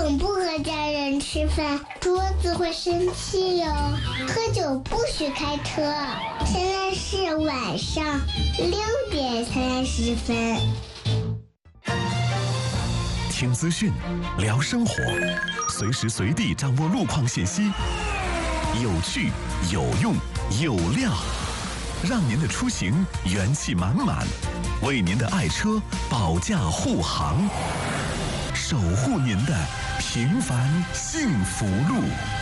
总不和家人吃饭，桌子会生气哟。喝酒不许开车。现在是晚上6:30。 听资讯，聊生活，随时随地掌握路况信息，有趣、有用、有料，让您的出行元气满满，为您的爱车保驾护航，守护您的平凡幸福路。